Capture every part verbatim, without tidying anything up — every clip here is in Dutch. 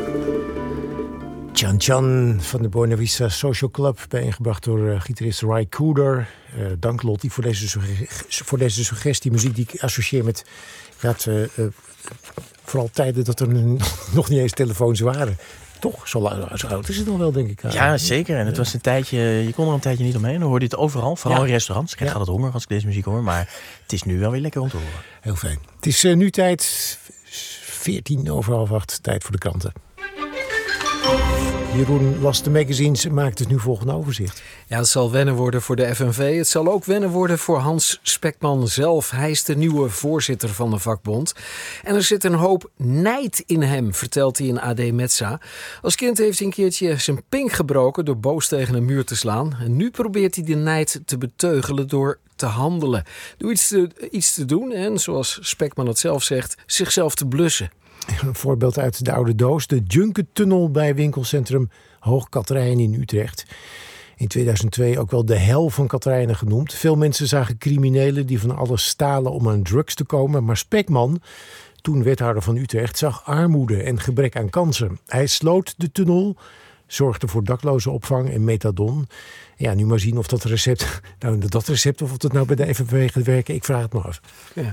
Chan Chan van de Buena Vista Social Club, bijeengebracht door uh, gitarist Ry Cooder. Uh, dank Lottie voor deze, sugge- voor deze suggestie. Muziek die ik associeer met ja, het, uh, uh, vooral tijden dat er nog niet eens telefoons waren. Toch? Zo, zo oud is het dan wel, denk ik. Uh, ja, zeker. En het was een tijdje, je kon er een tijdje niet omheen. Dan hoorde je het overal, vooral ja. in restaurants. Ik krijg ja. altijd honger als ik deze muziek hoor. Maar het is nu wel weer lekker om te horen. Heel fijn. Het is uh, nu tijd, veertien over half acht, tijd voor de kranten. Jeroen las de magazines en maakt het nu volgende overzicht. Ja, het zal wennen worden voor de F N V. Het zal ook wennen worden voor Hans Spekman zelf. Hij is de nieuwe voorzitter van de vakbond. En er zit een hoop nijd in hem, vertelt hij in A D Metza. Als kind heeft hij een keertje zijn pink gebroken door boos tegen een muur te slaan. En nu probeert hij de nijd te beteugelen door te handelen. Door iets te, iets te doen en, zoals Spekman het zelf zegt, zichzelf te blussen. Een voorbeeld uit de oude doos. De Junkertunnel bij winkelcentrum Hoog Catharijnen in Utrecht. In tweeduizend twee ook wel de hel van Catharijnen genoemd. Veel mensen zagen criminelen die van alles stalen om aan drugs te komen. Maar Spekman, toen wethouder van Utrecht, zag armoede en gebrek aan kansen. Hij sloot de tunnel, zorgde voor daklozenopvang en methadon. Ja, nu maar zien of dat recept, nou dat recept of of het nou bij de F N V gaat werken. Ik vraag het maar af. Ja.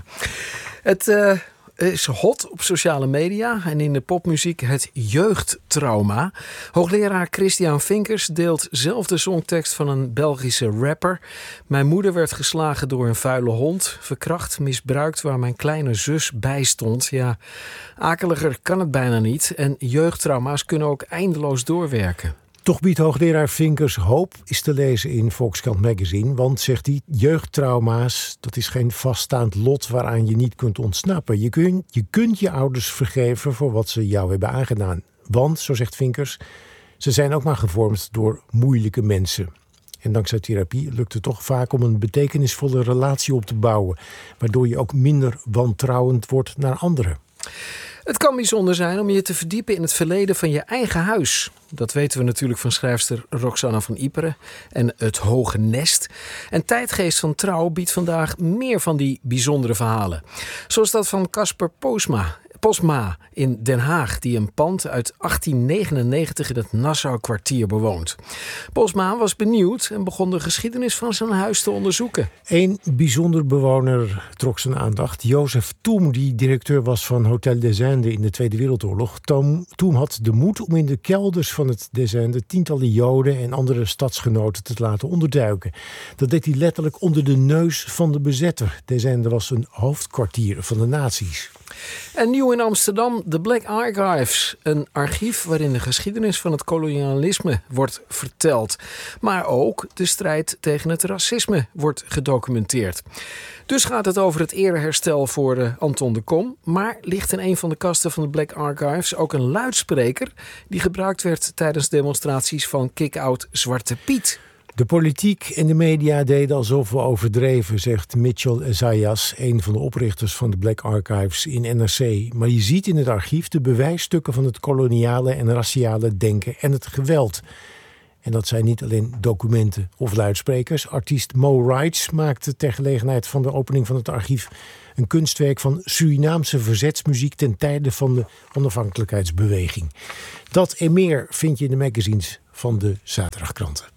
Het Uh... is hot op sociale media en in de popmuziek het jeugdtrauma. Hoogleraar Christian Vinkers deelt zelf de songtekst van een Belgische rapper. Mijn moeder werd geslagen door een vuile hond, verkracht, misbruikt waar mijn kleine zus bij stond. Ja, akeliger kan het bijna niet en jeugdtrauma's kunnen ook eindeloos doorwerken. Toch biedt hoogleraar Vinkers hoop, is te lezen in Volkskrant Magazine. Want, zegt hij, jeugdtrauma's, dat is geen vaststaand lot waaraan je niet kunt ontsnappen. Je, kun, je kunt je ouders vergeven voor wat ze jou hebben aangedaan. Want, zo zegt Vinkers, ze zijn ook maar gevormd door moeilijke mensen. En dankzij therapie lukt het toch vaak om een betekenisvolle relatie op te bouwen. Waardoor je ook minder wantrouwend wordt naar anderen. Het kan bijzonder zijn om je te verdiepen in het verleden van je eigen huis. Dat weten we natuurlijk van schrijfster Roxanna van Iperen en Het Hoge Nest. En Tijdgeest van Trouw biedt vandaag meer van die bijzondere verhalen. Zoals dat van Casper Posma. Posma in Den Haag, die een pand uit achttien negenennegentig in het Nassau-kwartier bewoont. Posma was benieuwd en begon de geschiedenis van zijn huis te onderzoeken. Eén bijzonder bewoner trok zijn aandacht. Jozef Toom, die directeur was van Hotel des Indes in de Tweede Wereldoorlog. Toom, Toom had de moed om in de kelders van het des Indes tientallen Joden en andere stadsgenoten te laten onderduiken. Dat deed hij letterlijk onder de neus van de bezetter. Des Indes was een hoofdkwartier van de nazi's. En nieuw in Amsterdam, de Black Archives. Een archief waarin de geschiedenis van het kolonialisme wordt verteld. Maar ook de strijd tegen het racisme wordt gedocumenteerd. Dus gaat het over het ereherstel voor uh, Anton de Kom. Maar ligt in een van de kasten van de Black Archives ook een luidspreker die gebruikt werd tijdens demonstraties van Kick-Out Zwarte Piet. De politiek en de media deden alsof we overdreven, zegt Mitchell Esaias, een van de oprichters van de Black Archives in N R C. Maar je ziet in het archief de bewijsstukken van het koloniale en raciale denken en het geweld. En dat zijn niet alleen documenten of luidsprekers. Artiest Mo Wrights maakte ter gelegenheid van de opening van het archief een kunstwerk van Surinaamse verzetsmuziek ten tijde van de onafhankelijkheidsbeweging. Dat en meer vind je in de magazines van de zaterdagkranten.